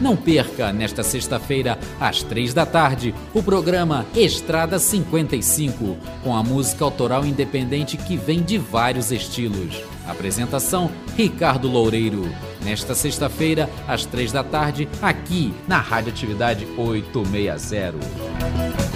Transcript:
Não perca, nesta sexta-feira, às 15h, o programa Estrada 55, com a música autoral independente que vem de vários estilos. Apresentação, Ricardo Loureiro. Nesta sexta-feira, às 15h, aqui na Rádio Atividade 860.